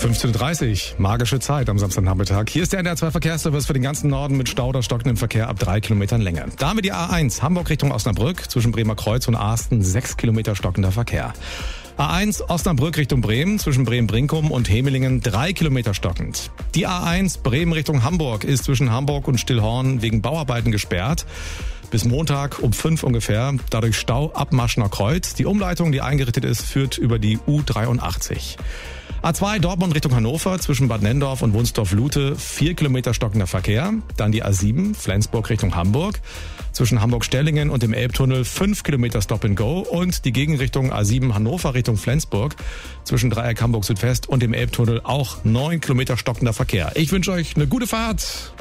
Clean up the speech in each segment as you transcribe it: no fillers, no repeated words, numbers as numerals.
15:30 Uhr, magische Zeit am Samstagnachmittag. Hier ist der NDR 2 Verkehrsservice für den ganzen Norden mit Stau oder stockendem Verkehr ab 3 Kilometern Länge. Da haben wir die A1 Hamburg Richtung Osnabrück, zwischen Bremer Kreuz und Asten 6 Kilometer stockender Verkehr. A1 Osnabrück Richtung Bremen, zwischen Bremen-Brinkum und Hemelingen 3 Kilometer stockend. Die A1 Bremen Richtung Hamburg ist zwischen Hamburg und Stillhorn wegen Bauarbeiten gesperrt. Bis Montag um 5 ungefähr, dadurch Stau ab Maschner Kreuz. Die Umleitung, die eingerichtet ist, führt über die U83. A2 Dortmund Richtung Hannover, zwischen Bad Nenndorf und Wunsdorf-Lute 4 Kilometer stockender Verkehr. Dann die A7 Flensburg Richtung Hamburg, zwischen Hamburg-Stellingen und dem Elbtunnel 5 Kilometer Stop and Go. Und die Gegenrichtung A7 Hannover Richtung Flensburg, zwischen Dreieck Hamburg Südwest und dem Elbtunnel auch 9 Kilometer stockender Verkehr. Ich wünsche euch eine gute Fahrt.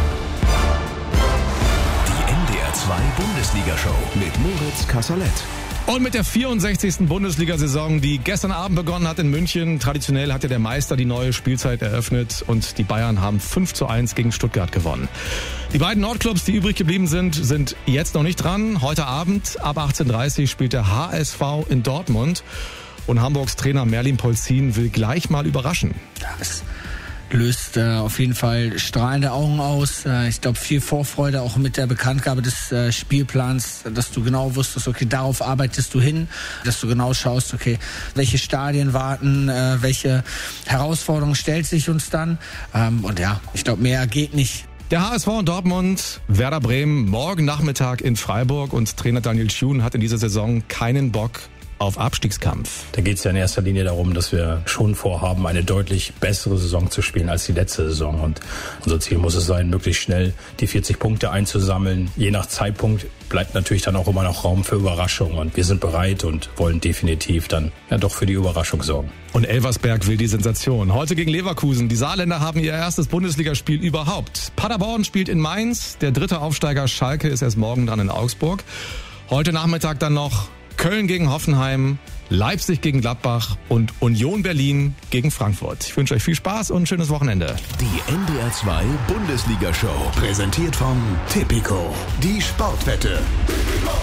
Die NDR 2 Bundesliga-Show mit Moritz Kasserlet. Und mit der 64. Bundesliga-Saison, die gestern Abend begonnen hat in München. Traditionell hat ja der Meister die neue Spielzeit eröffnet und die Bayern haben 5:1 gegen Stuttgart gewonnen. Die beiden Nordclubs, die übrig geblieben sind jetzt noch nicht dran. Heute Abend ab 18:30 Uhr spielt der HSV in Dortmund und Hamburgs Trainer Merlin Polzin will gleich mal überraschen. Das löst auf jeden Fall strahlende Augen aus. Ich glaube, viel Vorfreude auch mit der Bekanntgabe des Spielplans, dass du genau wusstest, okay, darauf arbeitest du hin, dass du genau schaust, okay, welche Stadien warten, welche Herausforderungen stellt sich uns dann. Und ja, ich glaube, mehr geht nicht. Der HSV in Dortmund, Werder Bremen morgen Nachmittag in Freiburg und Trainer Daniel Thune hat in dieser Saison keinen Bock auf Abstiegskampf. Da geht es ja in erster Linie darum, dass wir schon vorhaben, eine deutlich bessere Saison zu spielen als die letzte Saison. Und unser Ziel muss es sein, möglichst schnell die 40 Punkte einzusammeln. Je nach Zeitpunkt bleibt natürlich dann auch immer noch Raum für Überraschungen. Und wir sind bereit und wollen definitiv dann ja doch für die Überraschung sorgen. Und Elversberg will die Sensation. Heute gegen Leverkusen. Die Saarländer haben ihr erstes Bundesligaspiel überhaupt. Paderborn spielt in Mainz. Der dritte Aufsteiger Schalke ist erst morgen dran in Augsburg. Heute Nachmittag dann noch Köln gegen Hoffenheim, Leipzig gegen Gladbach und Union Berlin gegen Frankfurt. Ich wünsche euch viel Spaß und ein schönes Wochenende. Die NDR 2 Bundesliga-Show, präsentiert von Tipico, die Sportwette.